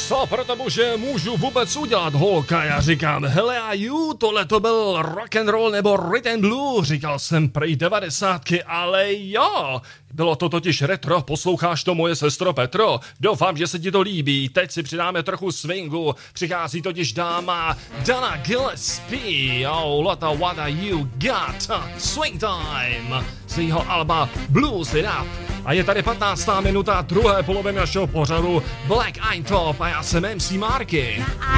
Co proto bože můžu vůbec udělat, holka? Já říkám, hele a ju, tohle to byl rock and roll nebo rhythm blue, říkal jsem prej 90, ale jo. Bylo to totiž retro, posloucháš to, moje sestro Petro? Doufám, že se ti to líbí, teď si přidáme trochu swingu, přichází totiž dáma Dana Gillespie, oh, Lotta, what are you got? Swing time, z jeho alba Blues It Up. A je tady 15. minuta druhé poloviny našeho pořadu Black Eyed Top a já jsem MC Marky.